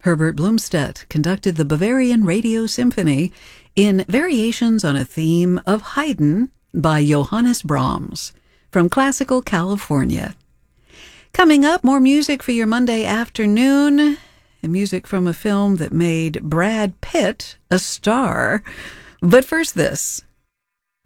Herbert Blomstedt conducted the Bavarian Radio Symphony in variations on a theme of Haydn by Johannes Brahms from Classical California. Coming up, more music for your Monday afternoon, and music from a film that made Brad Pitt a star. But first this.